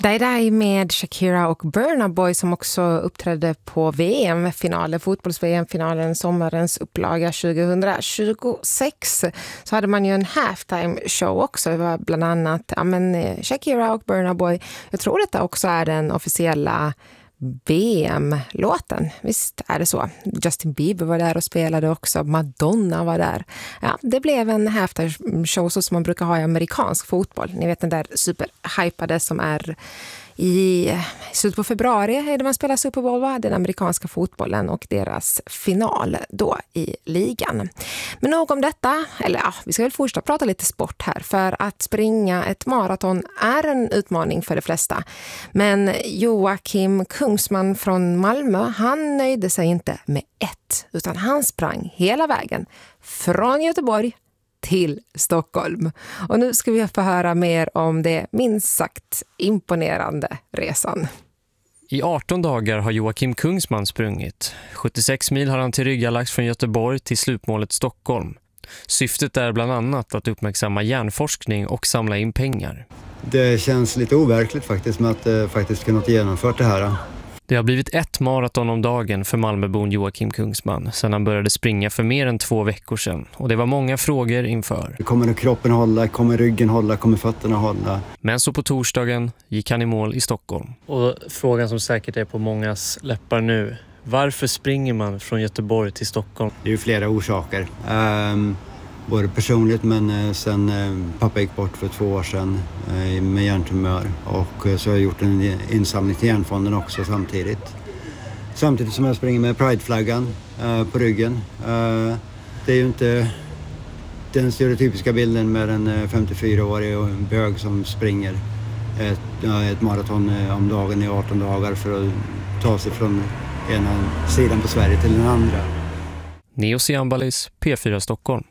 Dai med Shakira och Burna Boy som också uppträdde på VM-finalen, fotbolls-VM-finalen, sommarens upplaga 2026. Så hade man ju en halftime show också. Det var bland annat Shakira och Burna Boy. Jag tror detta också är den officiella VM-låten. Visst är det så. Justin Bieber var där och spelade också. Madonna var där. Ja, det blev en halftime show så som man brukar ha i amerikansk fotboll. Ni vet den där superhypade som är i slutet på februari är det man spelar Super Bowl, va? Den amerikanska fotbollen och deras final då i ligan. Men nog om detta, eller ja, vi ska väl fortsätta prata lite sport här, för att springa ett maraton är en utmaning för de flesta. Men Joakim Kungsman från Malmö, han nöjde sig inte med ett, utan han sprang hela vägen från Göteborg till Stockholm. Och nu ska vi få höra mer om det minst sagt imponerande resan. I 18 dagar har Joakim Kungsman sprungit. 76 mil har han tillryggalagt från Göteborg till slutmålet Stockholm. Syftet är bland annat att uppmärksamma hjärnforskning och samla in pengar. Det känns lite overkligt faktiskt med att faktiskt kunna genomföra det här. Det har blivit ett maraton om dagen för Malmöbon Joakim Kungsman sedan han började springa för mer än 2 veckor sedan. Och det var många frågor inför. Kommer kroppen hålla? Kommer ryggen hålla? Kommer fötterna hålla? Men så på torsdagen gick han i mål i Stockholm. Och frågan som säkert är på mångas läppar nu. Varför springer man från Göteborg till Stockholm? Det är ju flera orsaker. Både personligt, men sen pappa gick bort för 2 år sedan med hjärntumör. Och så har jag gjort en insamling till Hjärnfonden också samtidigt. Samtidigt som jag springer med Pride-flaggan på ryggen. Det är ju inte den stereotypiska bilden med en 54-årig bög som springer ett maraton om dagen i 18 dagar för att ta sig från ena sidan på Sverige till den andra. Neo Siambalis, P4 Stockholm.